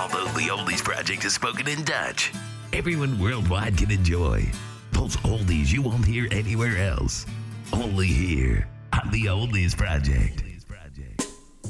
Although the Oldies Project is spoken in Dutch, everyone worldwide can enjoy those oldies you won't hear anywhere else. Only here on the Oldies Project.